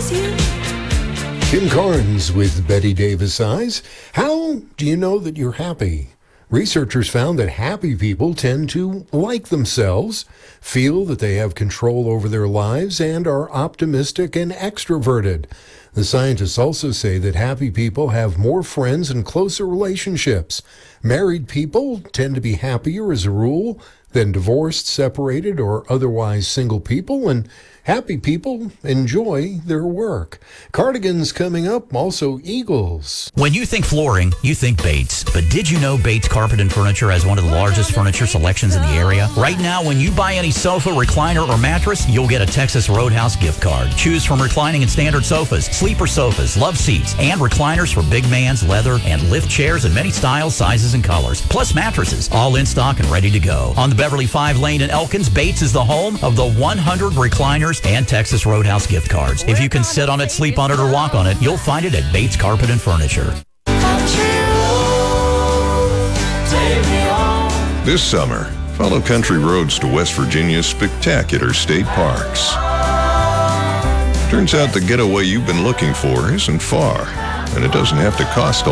Kim Carnes with Betty Davis Eyes. How do you know that you're happy? Researchers found that happy people tend to like themselves, feel that they have control over their lives, and are optimistic and extroverted. The scientists also say that happy people have more friends and closer relationships. Married people tend to be happier as a rule than divorced, separated, or otherwise single people, and happy people enjoy their work. Cardigans coming up, also Eagles. When you think flooring, you think Bates. But did you know Bates Carpet and Furniture has one of the largest furniture selections in the area? Right now, when you buy any sofa, recliner, or mattress, you'll get a Texas Roadhouse gift card. Choose from reclining and standard sofas, sleeper sofas, love seats, and recliners for big man's, leather, and lift chairs in many styles, sizes, and colors. Plus mattresses, all in stock and ready to go. On the Beverly 5 Lane in Elkins, Bates is the home of the 100 recliners and Texas Roadhouse gift cards. If you can sit on it, sleep on it, or walk on it, you'll find it at Bates Carpet and Furniture. This summer, follow country roads to West Virginia's spectacular state parks. Turns out the getaway you've been looking for isn't far, and it doesn't have to cost a